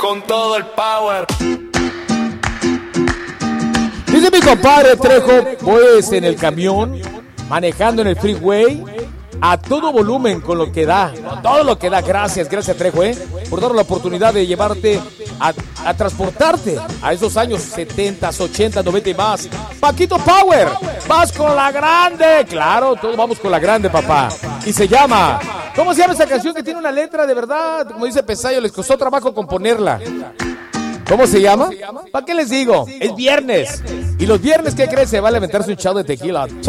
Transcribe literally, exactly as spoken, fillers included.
con todo el power. Dice mi compadre Trejo, pues en el camión, manejando en el freeway, a todo volumen con lo que da, con todo lo que da. Gracias, gracias Trejo, eh, por dar la oportunidad de llevarte a, a transportarte a esos años setenta, ochenta, noventa y más. Paquito Power, vas con la grande. Claro, todos vamos con la grande, papá. Y se llama, ¿cómo se llama esa canción que tiene una letra de verdad? Como dice Pesayo, les costó trabajo componerla. ¿Cómo se llama? ¿Para qué les digo? Es viernes. Y los viernes, ¿qué crees? Se va a levantarse un chao de tequila.